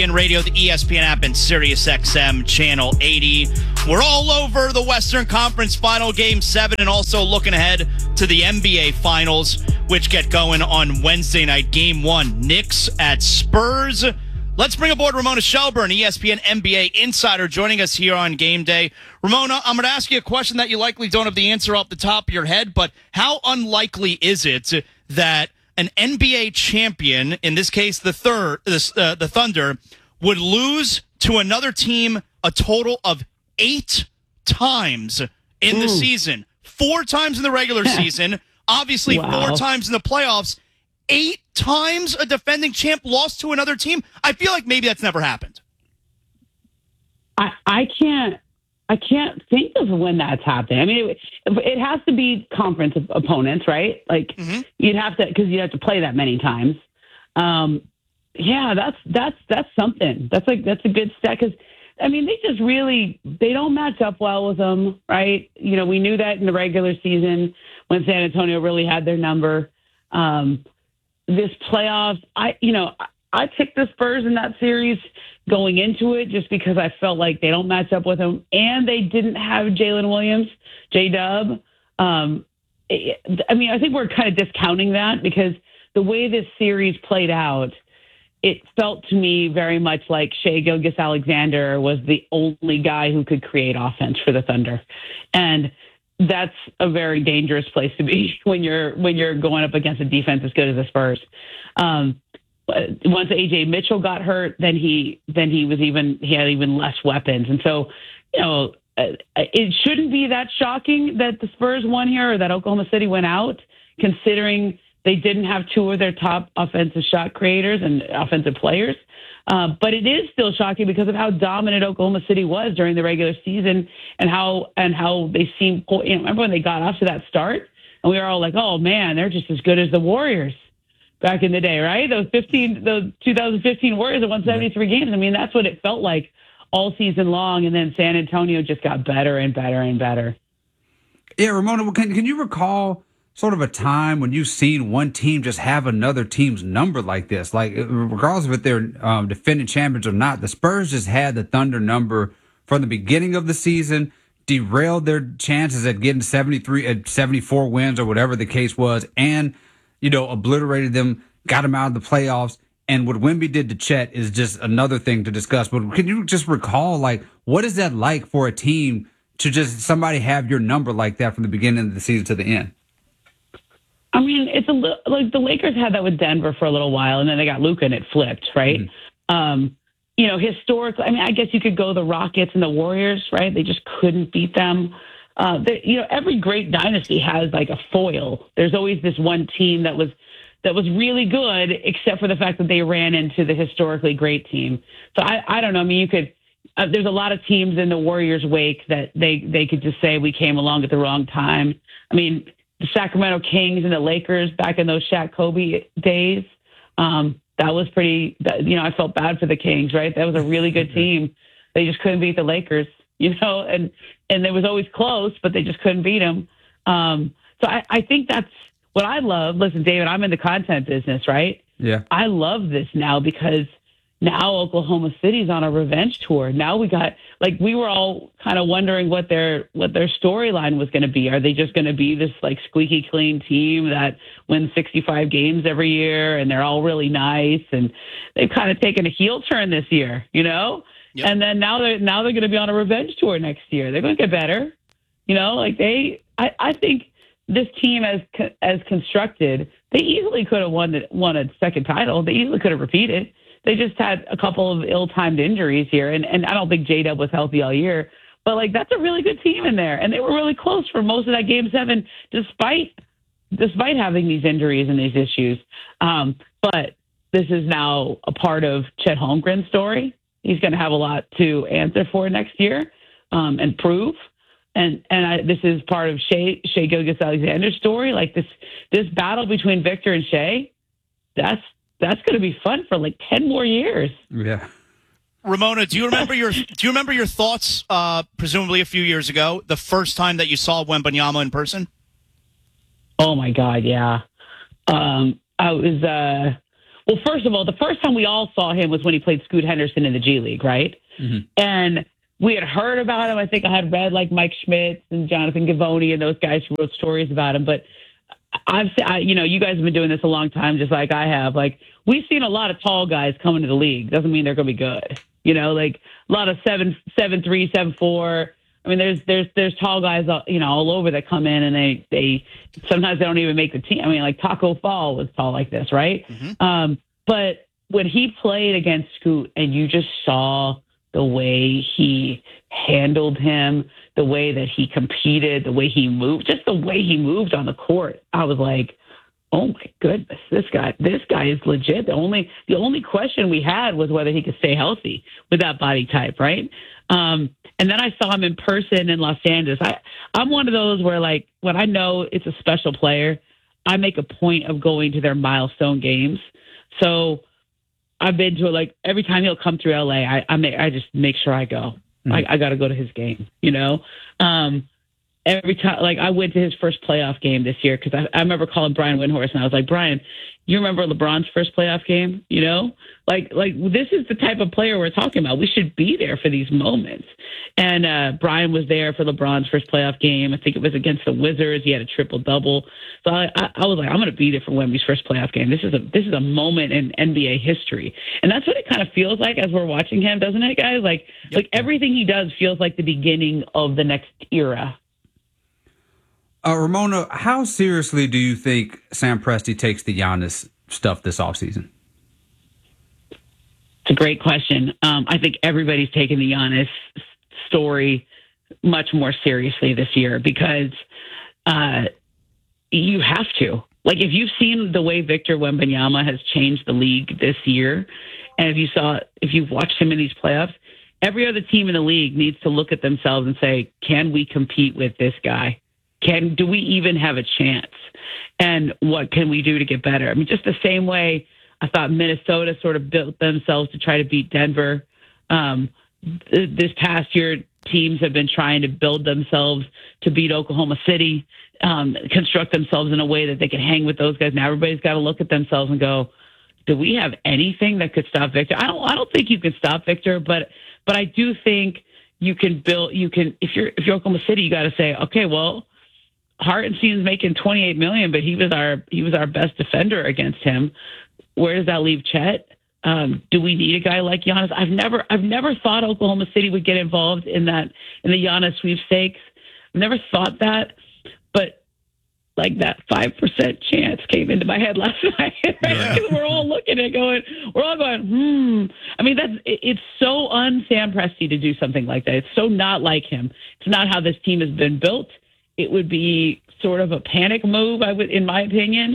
ESPN Radio, the ESPN app, and SiriusXM Channel 80. We're all over the Western Conference Final Game 7 and also looking ahead to the NBA Finals, which get going on Wednesday night. Game 1, Knicks at Spurs. Let's bring aboard Ramona Shelburne, ESPN NBA insider, joining us here on Game Day. Ramona, I'm going to ask you a question that you likely don't have the answer off the top of your head, but how unlikely is it that an NBA champion, in this case the Thunder, would lose to another team a total of 8 times in the season? 4 times in the regular season, obviously 4 times in the playoffs. 8 times a defending champ lost to another team? I feel like maybe that's never happened. I can't think of when that's happened. I mean, it has to be conference opponents, right? Like you'd have to, because you have to play that many times. Yeah, that's something. That's a good stat, because I mean, they don't match up well with them, right? You know, we knew that in the regular season when San Antonio really had their number. This playoffs, I picked the Spurs in that series going into it just because I felt like they don't match up with them, and they didn't have Jalen Williams, J-Dub. I mean, I think we're kind of discounting that because the way this series played out, it felt to me very much like Shai Gilgeous-Alexander was the only guy who could create offense for the Thunder. And that's a very dangerous place to be when you're going up against a defense as good as the Spurs. Once AJ Mitchell got hurt, then he had even less weapons, and so it shouldn't be that shocking that the Spurs won here or that Oklahoma City went out, considering they didn't have 2 of their top offensive shot creators and offensive players. But it is still shocking because of how dominant Oklahoma City was during the regular season and how they seemed. Remember when they got off to that start, and we were all like, "Oh man, they're just as good as the Warriors back in the day, right?" Those 2015 Warriors that won 73 games. I mean, that's what it felt like all season long. And then San Antonio just got better and better and better. Yeah, Ramona, can you recall sort of a time when you've seen one team just have another team's number like this? Like, regardless of if they're defending champions or not, the Spurs just had the Thunder number from the beginning of the season, derailed their chances at getting 74 wins or whatever the case was, and, obliterated them, got them out of the playoffs. And what Wemby did to Chet is just another thing to discuss. But can you just recall, like, what is that like for a team to just somebody have your number like that from the beginning of the season to the end? I mean, it's a little like the Lakers had that with Denver for a little while, and then they got Luka and it flipped, right? Historically, I mean, I guess you could go the Rockets and the Warriors, right? They just couldn't beat them. Every great dynasty has like a foil. There's always this one team that was really good, except for the fact that they ran into the historically great team. So I don't know. I mean, you could. There's a lot of teams in the Warriors' wake that they could just say we came along at the wrong time. I mean, the Sacramento Kings and the Lakers back in those Shaq Kobe days. That was pretty. I felt bad for the Kings, right? That was a really good team. They just couldn't beat the Lakers, and it was always close, but they just couldn't beat them. So I think that's what I love. Listen, David, I'm in the content business, right? Yeah. I love this now because now Oklahoma City's on a revenge tour. Now we were all kind of wondering what their storyline was going to be. Are they just going to be this like squeaky clean team that wins 65 games every year and they're all really nice? And they've kind of taken a heel turn this year, Yep. And then now they're going to be on a revenge tour next year. They're going to get better, I think this team as constructed, they easily could have won a second title. They easily could have repeated. They just had a couple of ill-timed injuries here, and I don't think J-Dub was healthy all year. But, that's a really good team in there, and they were really close for most of that Game 7, despite having these injuries and these issues. But this is now a part of Chet Holmgren's story. He's going to have a lot to answer for next year and prove. And this is part of Shai Gilgeous-Alexander's story. Like this battle between Victor and Shai, that's going to be fun for 10 more years. Yeah. Ramona, do you remember your thoughts? Presumably a few years ago, the first time that you saw Wembanyama in person. Oh my God, yeah. I was Well, first of all, the first time we all saw him was when he played Scoot Henderson in the G League, right? Mm-hmm. And we had heard about him. I think I had read like Mike Schmitz and Jonathan Givony and those guys who wrote stories about him. But you guys have been doing this a long time, just like I have. Like, we've seen a lot of tall guys come into the league. Doesn't mean they're going to be good. Like a lot of 7'3", 7'4". I mean, there's tall guys, all over that come in, and they sometimes they don't even make the team. I mean, like Taco Fall was tall like this, right? Mm-hmm. But when he played against Scoot, and you just saw the way he handled him, the way that he competed, the way he moved, just the way he moved on the court, I was like, oh my goodness, this guy is legit. The only question we had was whether he could stay healthy with that body type, right? And then I saw him in person in Los Angeles. I'm one of those where, like, when I know it's a special player, I make a point of going to their milestone games. So I've been to like every time he'll come through LA, I just make sure I go. Mm-hmm. I got to go to his game, Every time, like I went to his first playoff game this year because I remember calling Brian Windhorst and I was like, Brian, you remember LeBron's first playoff game? Like this is the type of player we're talking about. We should be there for these moments. And Brian was there for LeBron's first playoff game. I think it was against the Wizards. He had a triple double. So I was like, I'm going to be there for Wemby's first playoff game. This is a moment in NBA history, and that's what it kind of feels like as we're watching him, doesn't it, guys? Like everything he does feels like the beginning of the next era. Ramona, how seriously do you think Sam Presti takes the Giannis stuff this offseason? It's a great question. I think everybody's taking the Giannis story much more seriously this year because you have to. Like, if you've seen the way Victor Wembanyama has changed the league this year, and if you've watched him in these playoffs, every other team in the league needs to look at themselves and say, can we compete with this guy? Do we even have a chance? And what can we do to get better? I mean, just the same way I thought Minnesota sort of built themselves to try to beat Denver. This past year, teams have been trying to build themselves to beat Oklahoma City, construct themselves in a way that they can hang with those guys. Now everybody's got to look at themselves and go, do we have anything that could stop Victor? I don't think you can stop Victor, but I do think you can build. You can if you're Oklahoma City, you got to say, okay, well, Hartenstein's making $28 million, but he was our best defender against him. Where does that leave Chet? Do we need a guy like Giannis? I've never thought Oklahoma City would get involved in the Giannis sweepstakes. I've never thought that, but like that 5% chance came into my head last night. Right? Because we're all looking at going. I mean, it's so un-Sam Presti to do something like that. It's so not like him. It's not how this team has been built. It would be sort of a panic move, in my opinion.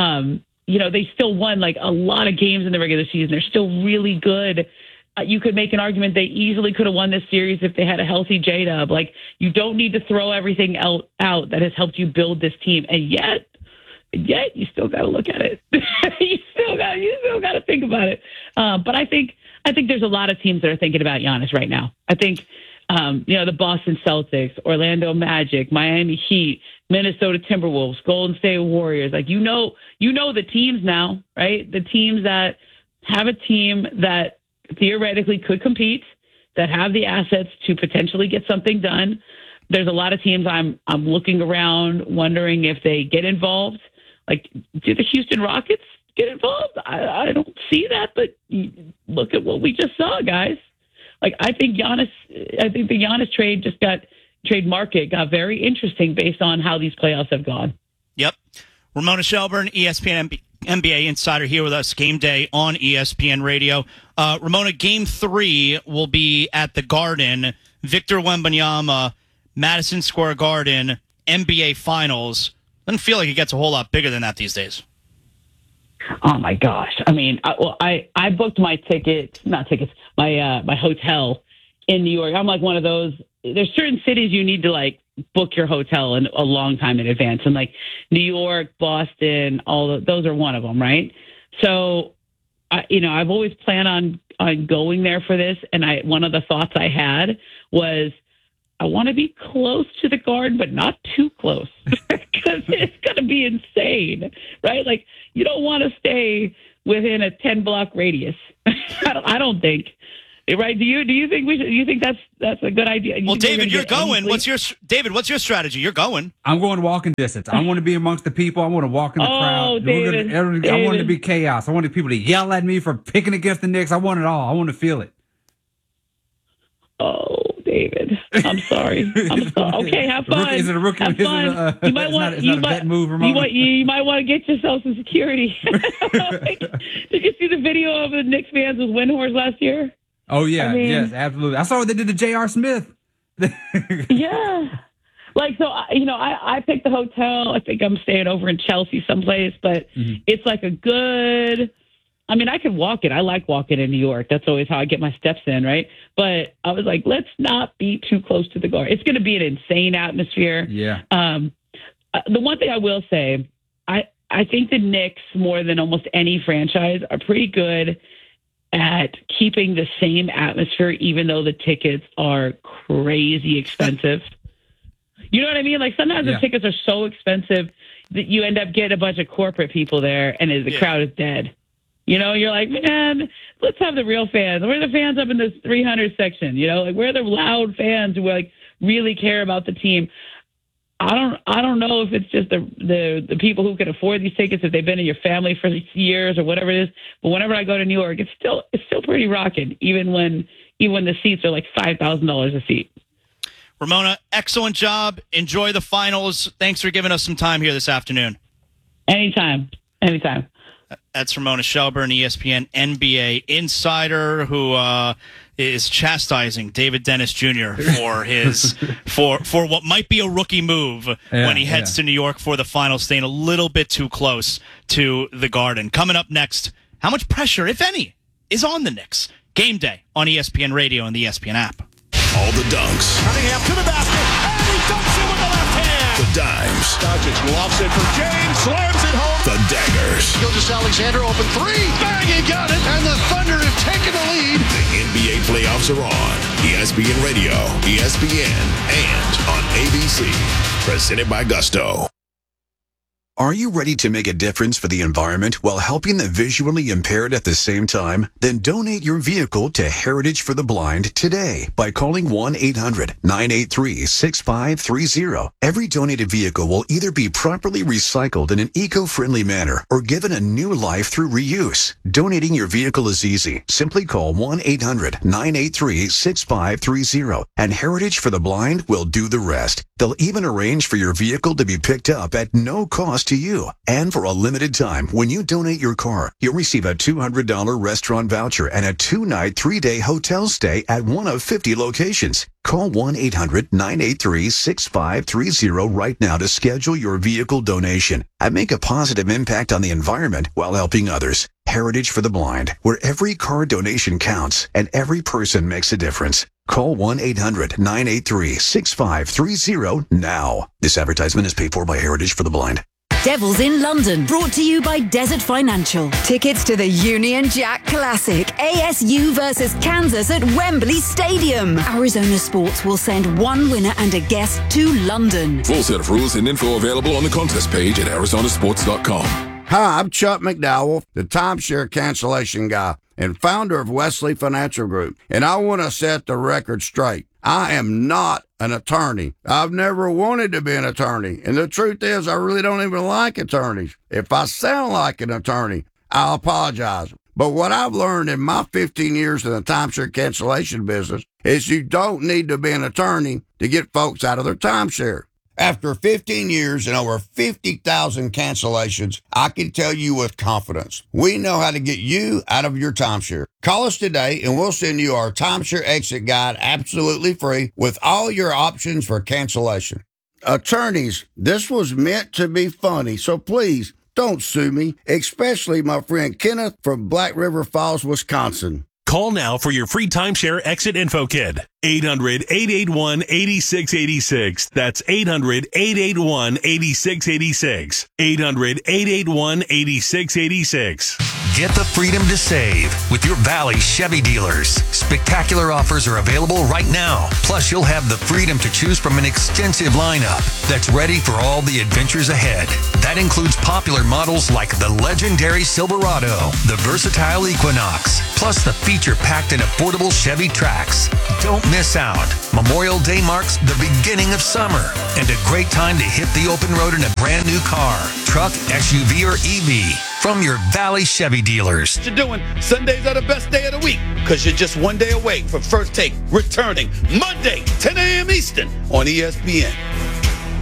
They still won like a lot of games in the regular season. They're still really good. You could make an argument they easily could have won this series if they had a healthy J-Dub. Like, you don't need to throw everything out that has helped you build this team. And yet you still got to look at it. you still got to think about it. But I think there's a lot of teams that are thinking about Giannis right now. I think, the Boston Celtics, Orlando Magic, Miami Heat, Minnesota Timberwolves, Golden State Warriors. Like, you know the teams now, right? The teams that have a team that theoretically could compete, that have the assets to potentially get something done. There's a lot of teams I'm looking around wondering if they get involved. Like, do the Houston Rockets get involved? I don't see that, but look at what we just saw, guys. Like, I think the Giannis trade market got very interesting based on how these playoffs have gone. Yep. Ramona Shelburne, ESPN NBA insider, here with us game day on ESPN Radio. Ramona, Game 3 will be at the Garden. Victor Wembanyama, Madison Square Garden, NBA Finals. Doesn't feel like it gets a whole lot bigger than that these days. Oh my gosh! I mean, I booked my my hotel in New York. I'm like one of those. There's certain cities you need to like book your hotel in a long time in advance, and like New York, Boston, those are one of them, right? So, I've always planned on going there for this, and one of the thoughts I had was, I want to be close to the Garden, but not too close, because it's going to be insane, right? Like, you don't want to stay within a 10-block radius. I don't think. Right? Do you think we should? Do you think that's a good idea? Well, David, you're going. What's your strategy? You're going. I'm going walking distance. I want to be amongst the people. I want to walk in the crowd. David, I want it to be chaos. I want the people to yell at me for picking against the Knicks. I want it all. I want to feel it. Oh, David, I'm sorry. Okay, have fun. Is it a rookie? Have fun. You might want a bet move, Ramona? You might want to get yourself some security. Did you see the video of the Knicks fans with Windhorse last year? Oh, yeah. Yes, absolutely. I saw what they did to J.R. Smith. Yeah. Like, so, I picked the hotel. I think I'm staying over in Chelsea someplace, but it's like a good, I could walk it. I like walking in New York. That's always how I get my steps in, right? But I was like, let's not be too close to the Garden. It's going to be an insane atmosphere. Yeah. The one thing I will say, I think the Knicks, more than almost any franchise, are pretty good at keeping the same atmosphere, even though the tickets are crazy expensive. You know what I mean? Like, sometimes the tickets are so expensive that you end up getting a bunch of corporate people there and the crowd is dead. You're like, man, let's have the real fans. We're the fans up in this 300 section, like, we're the loud fans who like really care about the team. I don't know if it's just the people who can afford these tickets, if they've been in your family for years or whatever it is. But whenever I go to New York, it's still pretty rocking, even when the seats are like $5,000 a seat. Ramona, excellent job. Enjoy the finals. Thanks for giving us some time here this afternoon. Anytime. That's Ramona Shelburne, ESPN NBA insider, who is chastising David Dennis Jr. for his for what might be a rookie move when he heads to New York for the finals, staying a little bit too close to the Garden. Coming up next, how much pressure, if any, is on the Knicks? Game day on ESPN Radio and the ESPN app. All the dunks. Cunningham to the basket, and he dunks it with the left hand. The dimes. Doncic lofts it for James, slams it home. The daggers. Gilgeous-Alexander open three. Bang, he got it, and the Thunder have taken the lead. The NBA playoffs are on. ESPN Radio, ESPN, and on ABC. Presented by Gusto. Are you ready to make a difference for the environment while helping the visually impaired at the same time? Then donate your vehicle to Heritage for the Blind today by calling 1-800-983-6530. Every donated vehicle will either be properly recycled in an eco-friendly manner or given a new life through reuse. Donating your vehicle is easy. Simply call 1-800-983-6530 and Heritage for the Blind will do the rest. They'll even arrange for your vehicle to be picked up at no cost to you. And for a limited time, when you donate your car, you'll receive a $200 restaurant voucher and a 2-night, 3-day hotel stay at one of 50 locations. Call 1-800-983-6530 right now to schedule your vehicle donation and make a positive impact on the environment while helping others. Heritage for the Blind, where every car donation counts and every person makes a difference. Call 1-800-983-6530 now. This advertisement is paid for by Heritage for the Blind. Devils in London, brought to you by Desert Financial. Tickets to the Union Jack Classic, ASU versus Kansas at Wembley Stadium. Arizona Sports will send one winner and a guest to London. Full set of rules and info available on the contest page at arizonasports.com. Hi, I'm Chuck McDowell, the timeshare cancellation guy and founder of Wesley Financial Group, and I want to set the record straight. I am not an attorney. I've never wanted to be an attorney, and the truth is I really don't even like attorneys. If I sound like an attorney, I'll apologize. But what I've learned in my 15 years in the timeshare cancellation business is you don't need to be an attorney to get folks out of their timeshare. After 15 years and over 50,000 cancellations, I can tell you with confidence, we know how to get you out of your timeshare. Call us today and we'll send you our timeshare exit guide absolutely free with all your options for cancellation. Attorneys, this was meant to be funny, so please don't sue me, especially my friend Kenneth from Black River Falls, Wisconsin. Call now for your free timeshare exit info kit. 800-881-8686. That's 800-881-8686. 800-881-8686. Get the freedom to save with your Valley Chevy dealers. Spectacular offers are available right now. Plus, you'll have the freedom to choose from an extensive lineup that's ready for all the adventures ahead. That includes popular models like the legendary Silverado, the versatile Equinox, plus the feature-packed and affordable Chevy Trax. Don't miss out. Memorial Day marks the beginning of summer and a great time to hit the open road in a brand new car, truck, SUV, or EV from your Valley Chevy dealers. What you're doing, Sundays are the best day of the week because you're just one day away from First Take returning Monday, 10 a.m. Eastern on ESPN.